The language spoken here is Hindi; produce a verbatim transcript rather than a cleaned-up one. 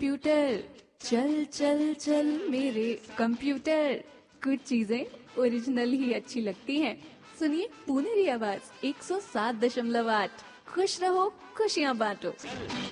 कंप्यूटर, चल चल चल मेरे कंप्यूटर। कुछ चीजें ओरिजिनल ही अच्छी लगती हैं। सुनिए पुनेरी आवाज एक सौ सात दशमलव आठ। खुश रहो, खुशियां बांटो।